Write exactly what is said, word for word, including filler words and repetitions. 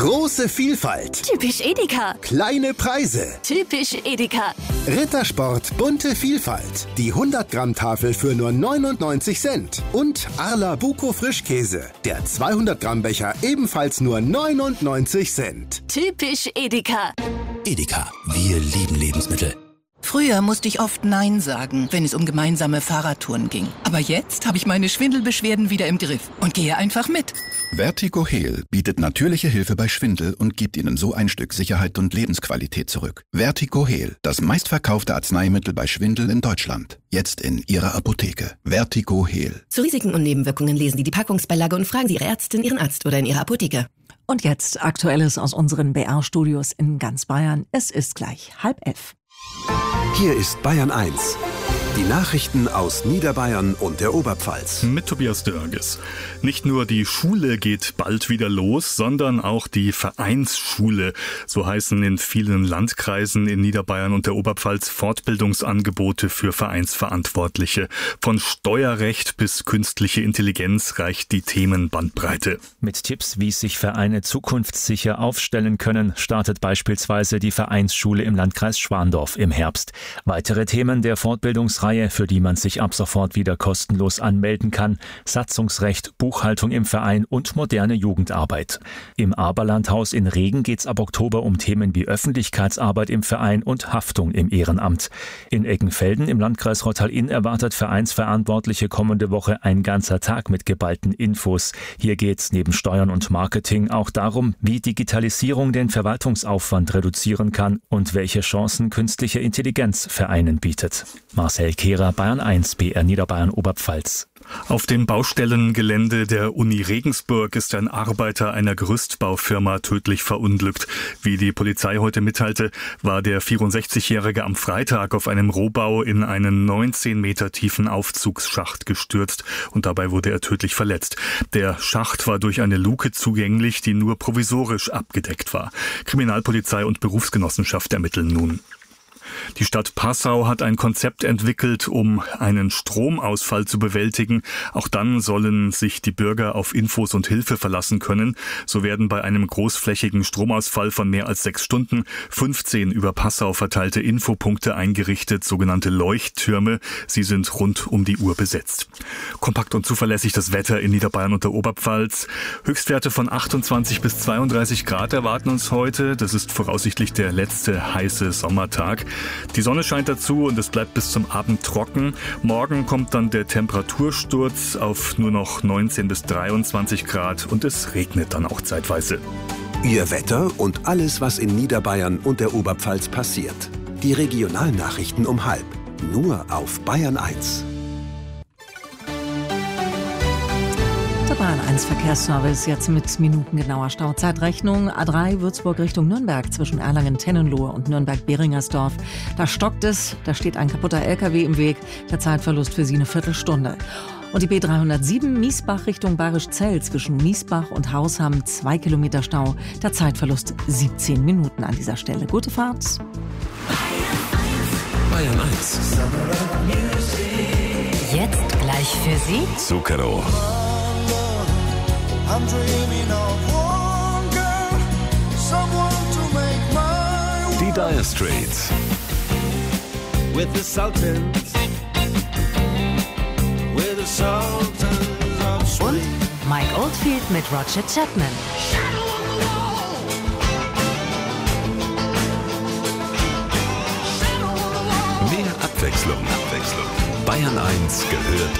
Große Vielfalt. Typisch Edeka. Kleine Preise. Typisch Edeka. Rittersport bunte Vielfalt. Die hundert Gramm Tafel für nur neunundneunzig Cent. Und Arla Buko Frischkäse. Der zweihundert Gramm Becher ebenfalls nur neunundneunzig Cent. Typisch Edeka. Edeka, wir lieben Lebensmittel. Früher musste ich oft Nein sagen, wenn es um gemeinsame Fahrradtouren ging. Aber jetzt habe ich meine Schwindelbeschwerden wieder im Griff und gehe einfach mit. Vertigo Heal bietet natürliche Hilfe bei Schwindel und gibt Ihnen so ein Stück Sicherheit und Lebensqualität zurück. Vertigo Heal, das meistverkaufte Arzneimittel bei Schwindel in Deutschland. Jetzt in Ihrer Apotheke. Vertigo Heal. Zu Risiken und Nebenwirkungen lesen Sie die Packungsbeilage und fragen Sie Ihre Ärztin, Ihren Arzt oder in Ihrer Apotheke. Und jetzt Aktuelles aus unseren B R-Studios in ganz Bayern. Es ist gleich halb elf. Hier ist Bayern eins. Die Nachrichten aus Niederbayern und der Oberpfalz. Mit Tobias Dörges. Nicht nur die Schule geht bald wieder los, sondern auch die Vereinsschule. So heißen in vielen Landkreisen in Niederbayern und der Oberpfalz Fortbildungsangebote für Vereinsverantwortliche. Von Steuerrecht bis künstliche Intelligenz reicht die Themenbandbreite. Mit Tipps, wie sich Vereine zukunftssicher aufstellen können, startet beispielsweise die Vereinsschule im Landkreis Schwandorf im Herbst. Weitere Themen der Fortbildungsreihe, für die man sich ab sofort wieder kostenlos anmelden kann: Satzungsrecht, Buchhaltung im Verein und moderne Jugendarbeit. Im Aberlandhaus in Regen geht's ab Oktober um Themen wie Öffentlichkeitsarbeit im Verein und Haftung im Ehrenamt. In Eggenfelden im Landkreis Rottal-Inn erwartet Vereinsverantwortliche kommende Woche ein ganzer Tag mit geballten Infos. Hier geht's neben Steuern und Marketing auch darum, wie Digitalisierung den Verwaltungsaufwand reduzieren kann und welche Chancen künstliche Intelligenz Vereinen bietet. Marcel Kehrer, Bayern eins, B R Niederbayern Oberpfalz. Auf dem Baustellengelände der Uni Regensburg ist ein Arbeiter einer Gerüstbaufirma tödlich verunglückt. Wie die Polizei heute mitteilte, war der vierundsechzigjährige am Freitag auf einem Rohbau in einen neunzehn Meter tiefen Aufzugsschacht gestürzt und dabei wurde er tödlich verletzt. Der Schacht war durch eine Luke zugänglich, die nur provisorisch abgedeckt war. Kriminalpolizei und Berufsgenossenschaft ermitteln nun. Die Stadt Passau hat ein Konzept entwickelt, um einen Stromausfall zu bewältigen. Auch dann sollen sich die Bürger auf Infos und Hilfe verlassen können. So werden bei einem großflächigen Stromausfall von mehr als sechs Stunden fünfzehn über Passau verteilte Infopunkte eingerichtet, sogenannte Leuchttürme. Sie sind rund um die Uhr besetzt. Kompakt und zuverlässig das Wetter in Niederbayern und der Oberpfalz. Höchstwerte von achtundzwanzig bis zweiunddreißig Grad erwarten uns heute. Das ist voraussichtlich der letzte heiße Sommertag. Die Sonne scheint dazu und es bleibt bis zum Abend trocken. Morgen kommt dann der Temperatursturz auf nur noch neunzehn bis dreiundzwanzig Grad und es regnet dann auch zeitweise. Ihr Wetter und alles, was in Niederbayern und der Oberpfalz passiert. Die Regionalnachrichten um halb. Nur auf Bayern eins. Der Bayern eins Verkehrsservice jetzt mit minutengenauer Stauzeitrechnung. A drei Würzburg Richtung Nürnberg zwischen Erlangen-Tennenlohe und Nürnberg-Beringersdorf. Da stockt es, da steht ein kaputter L K W im Weg. Der Zeitverlust für Sie eine Viertelstunde. Und die B dreihundertsieben Miesbach Richtung Bayerischzell zwischen Miesbach und Hausham zwei Kilometer Stau. Der Zeitverlust siebzehn Minuten an dieser Stelle. Gute Fahrt. Bayern eins. Jetzt gleich für Sie Zucchero. I'm dreaming of one girl, someone to make my Die Dire Straits. with the Sultans, with the Sultans of Swing. und Mike Oldfield mit Roger Chapman. Mehr Abwechslung. Abwechslung. Bayern eins gehört